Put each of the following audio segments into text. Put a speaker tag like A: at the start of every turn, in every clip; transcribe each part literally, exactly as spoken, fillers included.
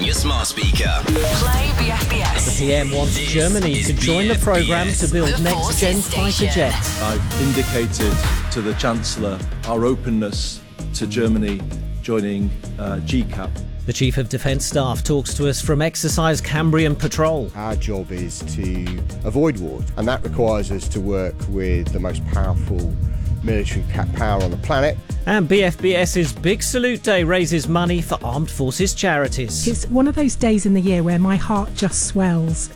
A: your smart speaker.
B: Play B F B S.
C: The P M wants
A: This
C: Germany
A: is
C: to join the
A: B F B
C: programme
A: S.
C: to build
B: The
C: next-gen
B: Forces
C: fighter
B: Station.
C: jets.
D: I've indicated to the Chancellor our openness to Germany joining uh, G CAP.
C: The Chief of Defence Staff talks to us from Exercise Cambrian Patrol.
E: Our job is to avoid wars, and that requires us to work with the most powerful military power on the planet.
C: And BFBS's Big Salute Day raises money for armed forces charities.
F: It's one of those days in the year where my heart just swells.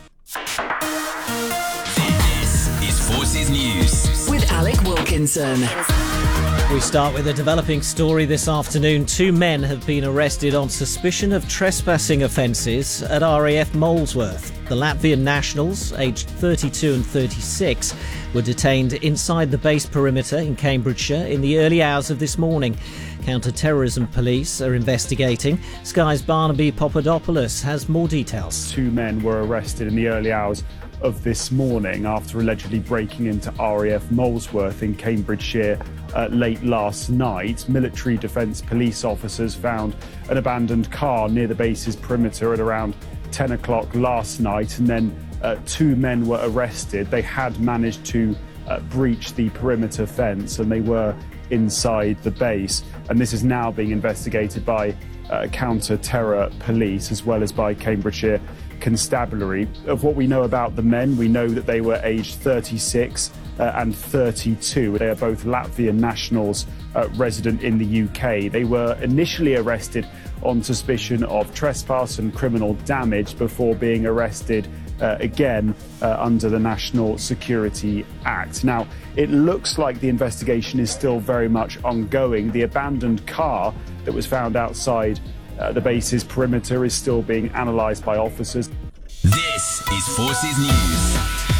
A: This is Forces News.
B: With Alec Wilkinson.
C: We start with a developing story this afternoon. Two men have been arrested on suspicion of trespassing offences at R A F Molesworth. The Latvian nationals, aged thirty-two and thirty-six, were detained inside the base perimeter in Cambridgeshire in the early hours of this morning. Counter-terrorism police are investigating. Sky's Barnaby Papadopoulos has more details.
G: Two men were arrested in the early hours of this morning after allegedly breaking into R A F Molesworth in Cambridgeshire uh, late last night. Military Defence police officers found an abandoned car near the base's perimeter at around ten o'clock last night, and then uh, two men were arrested. They had managed to uh, breach the perimeter fence and they were inside the base, and this is now being investigated by uh, counter-terror police as well as by Cambridgeshire Constabulary. Of what we know about the men, we know that they were aged thirty-six uh, and thirty-two. They are both Latvian nationals uh, resident in the U K. They were initially arrested on suspicion of trespass and criminal damage before being arrested uh, again uh, under the National Security Act. Now, it looks like the investigation is still very much ongoing. The abandoned car that was found outside Uh, the base's perimeter is still being analysed by officers.
A: This is Forces News.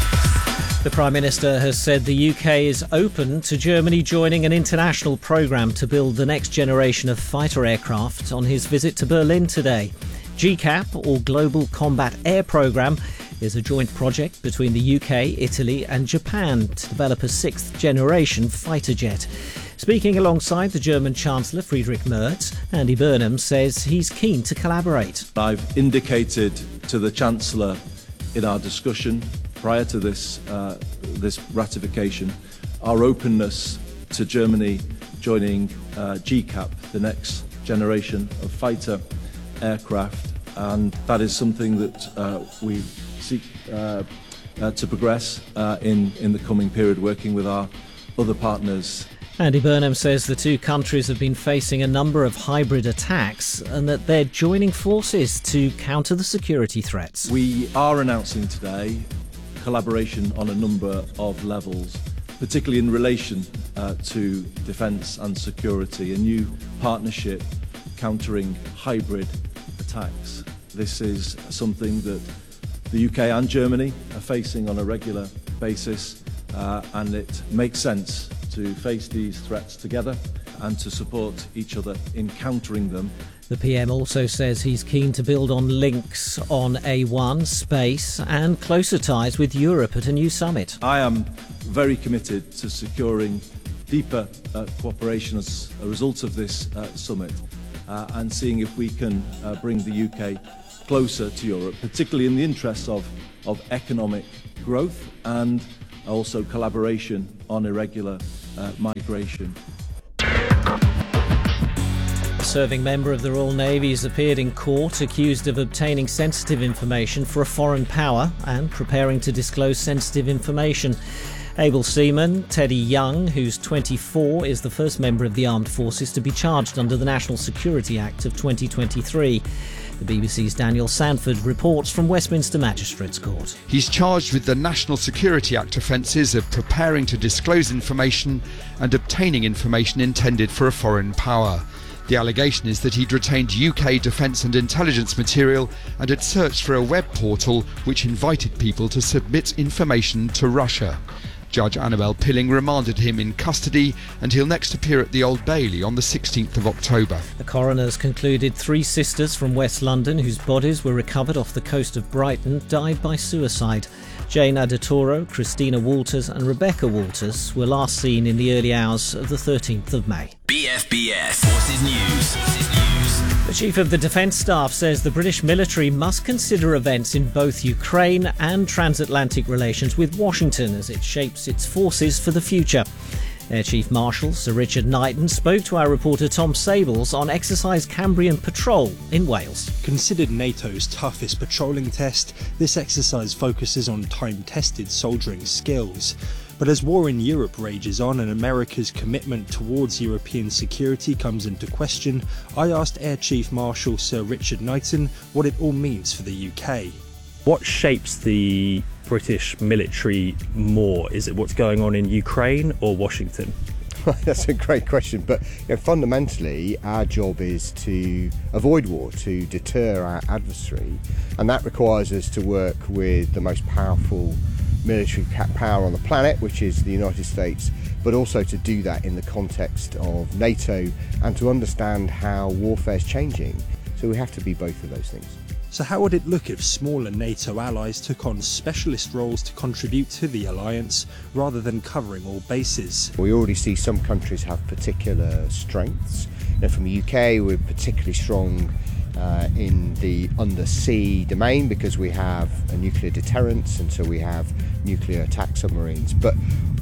C: The Prime Minister has said the U K is open to Germany joining an international programme to build the next generation of fighter aircraft on his visit to Berlin today. G CAP, or Global Combat Air Programme, is a joint project between the U K, Italy and Japan to develop a sixth generation fighter jet. Speaking alongside the German Chancellor Friedrich Merz, Andy Burnham says he's keen to collaborate.
D: I've indicated to the Chancellor in our discussion prior to this, uh, this ratification our openness to Germany joining uh, G CAP, the next generation of fighter aircraft, and that is something that uh, we seek uh, uh, to progress uh, in, in the coming period, working with our other partners.
C: Andy Burnham says the two countries have been facing a number of hybrid attacks and that they're joining forces to counter the security threats.
D: We are announcing today collaboration on a number of levels, particularly in relation uh, to defence and security, a new partnership countering hybrid attacks. This is something that the U K and Germany are facing on a regular basis, uh, and it makes sense to face these threats together and to support each other in countering them.
C: The P M also says he's keen to build on links on A one, space and closer ties with Europe at a new summit.
D: I am very committed to securing deeper uh, cooperation as a result of this uh, summit uh, and seeing if we can uh, bring the U K closer to Europe, particularly in the interests of, of economic growth and also collaboration on irregular uh, migration.
C: A serving member of the Royal Navy has appeared in court accused of obtaining sensitive information for a foreign power and preparing to disclose sensitive information. Able seaman Teddy Young, who's twenty-four, is the first member of the armed forces to be charged under the National Security Act of twenty twenty-three. The B B C's Daniel Sanford reports from Westminster Magistrates Court.
H: He's charged with the National Security Act offences of preparing to disclose information and obtaining information intended for a foreign power. The allegation is that he'd retained U K defence and intelligence material and had searched for a web portal which invited people to submit information to Russia. Judge Annabel Pilling remanded him in custody and he'll next appear at the Old Bailey on the sixteenth of October.
C: The coroner's concluded three sisters from West London whose bodies were recovered off the coast of Brighton died by suicide. Jane Adatoro, Christina Walters and Rebecca Walters were last seen in the early hours of the thirteenth of May.
A: B F B S Forces News. Forces News.
C: The Chief of the Defence Staff says the British military must consider events in both Ukraine and transatlantic relations with Washington as it shapes its forces for the future. Air Chief Marshal Sir Richard Knighton spoke to our reporter Tom Sables on Exercise Cambrian Patrol in Wales.
I: Considered NATO's toughest patrolling test, this exercise focuses on time-tested soldiering skills. But as war in Europe rages on and America's commitment towards European security comes into question, I asked Air Chief Marshal Sir Richard Knighton what it all means for the U K.
J: What shapes the British military more? Is it what's going on in Ukraine or Washington?
E: That's a great question, but you know, fundamentally our job is to avoid war, to deter our adversary, and that requires us to work with the most powerful military power on the planet, which is the United States, but also to do that in the context of NATO and to understand how warfare is changing. So we have to be both of those things.
I: So how would it look if smaller NATO allies took on specialist roles to contribute to the alliance rather than covering all bases?
E: We already see some countries have particular strengths. You know, from the U K, we're particularly strong Uh, in the undersea domain because we have a nuclear deterrence, and so we have nuclear attack submarines. But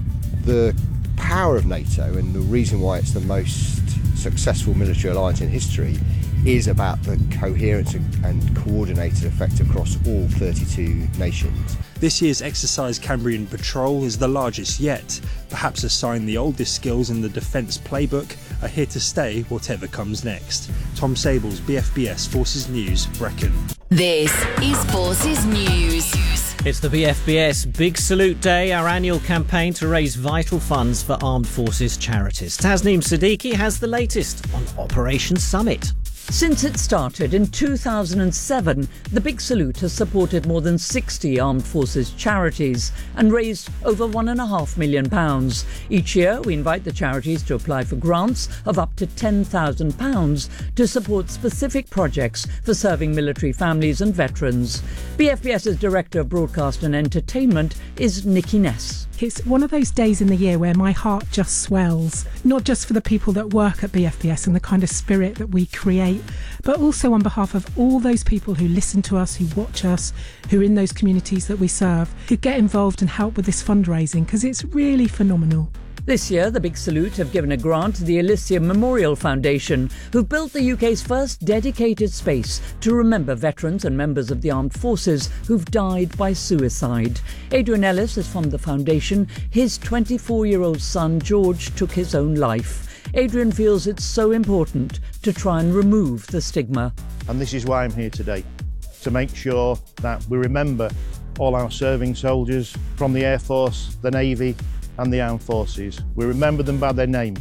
E: the power of NATO, and the reason why it's the most successful military alliance in history, is about the coherence and, and coordinated effect across all thirty-two nations.
I: This year's Exercise Cambrian Patrol is the largest yet, perhaps a sign the oldest skills in the defence playbook are here to stay whatever comes next. Tom Sables, B F B S Forces News, Brecon.
B: This is Forces News.
C: It's the B F B S Big Salute Day, our annual campaign to raise vital funds for armed forces charities. Tasneem Siddiqui has the latest on Operation Summit.
K: Since it started in two thousand seven, the Big Salute has supported more than sixty armed forces charities and raised over one and a half million pounds. Each year, we invite the charities to apply for grants of up to ten thousand pounds to support specific projects for serving military families and veterans. BFBS's Director of Broadcast and Entertainment is Nikki Ness.
F: It's one of those days in the year where my heart just swells, not just for the people that work at B F B S and the kind of spirit that we create, but also on behalf of all those people who listen to us, who watch us, who are in those communities that we serve, who get involved and help with this fundraising, because it's really phenomenal.
K: This year, the Big Salute have given a grant to the Elysium Memorial Foundation, who've built the U K's first dedicated space to remember veterans and members of the armed forces who've died by suicide. Adrian Ellis is from the foundation. His twenty-four-year-old son, George, took his own life. Adrian feels it's so important to try and remove the stigma.
L: And this is why I'm here today, to make sure that we remember all our serving soldiers from the Air Force, the Navy, and the armed forces. We remember them by their name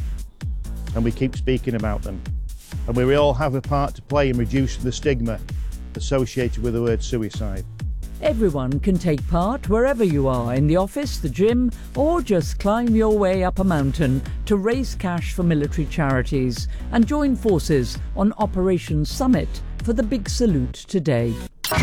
L: and we keep speaking about them. And we all have a part to play in reducing the stigma associated with the word suicide.
K: Everyone can take part wherever you are, in the office, the gym, or just climb your way up a mountain to raise cash for military charities and join forces on Operation Summit for the Big Salute today.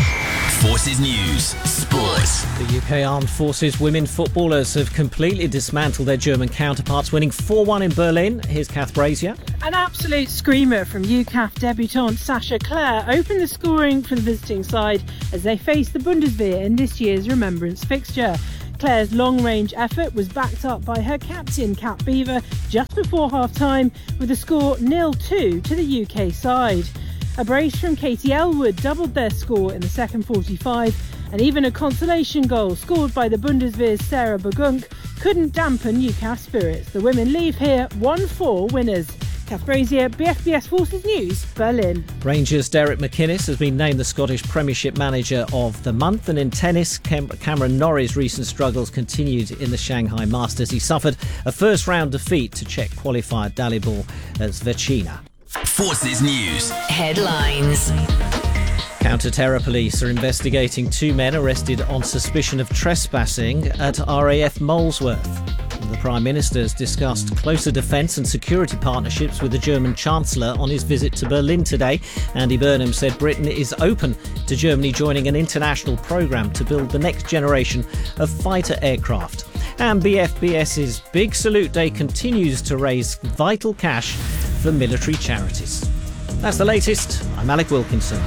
A: Forces News, Sports.
C: The U K Armed Forces women footballers have completely dismantled their German counterparts, winning four one in Berlin. Here's Kath Brazier.
M: An absolute screamer from U C A F debutante Sasha Clare opened the scoring for the visiting side as they faced the Bundeswehr in this year's remembrance fixture. Clare's long-range effort was backed up by her captain, Kat Beaver, just before half-time, with a score nil two to the U K side. A brace from Katie Elwood doubled their score in the second forty-five, and even a consolation goal scored by the Bundeswehr's Sarah Bagunk couldn't dampen U C A F spirits. The women leave here one four winners. Kath Brazier, B F B S Forces News, Berlin.
C: Rangers' Derek McInnes has been named the Scottish Premiership Manager of the Month, and in tennis, Cam- Cameron Norrie's recent struggles continued in the Shanghai Masters. He suffered a first-round defeat to Czech qualifier Dalibor Zvečina.
A: Forces News.
B: Headlines.
C: Counter-terror police are investigating two men arrested on suspicion of trespassing at R A F Molesworth. The Prime Minister has discussed closer defence and security partnerships with the German Chancellor on his visit to Berlin today. Andy Burnham said Britain is open to Germany joining an international programme to build the next generation of fighter aircraft. And BFBS's Big Salute Day continues to raise vital cash for military charities. That's the latest. I'm Alec Wilkinson.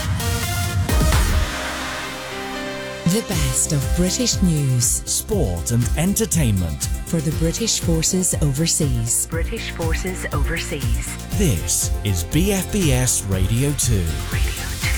B: The best of British news,
A: Sport and entertainment.
B: for the British Forces Overseas.
N: British Forces Overseas.
A: This is B F B S Radio two.
N: Radio